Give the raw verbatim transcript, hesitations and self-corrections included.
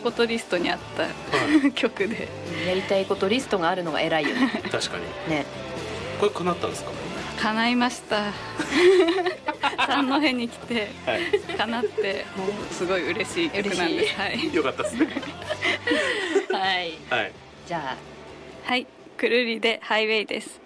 ことリストにあった、はい、曲で。 やりたいことリストがあるのが偉いよね。 確かにね。 これ叶ったんですか？ 叶いました三戸に来て、はい、叶ってもうすごい嬉しい曲なんです。はい、 よかったですねはい、 はい、 じゃあはい、くるりでハイウェイです。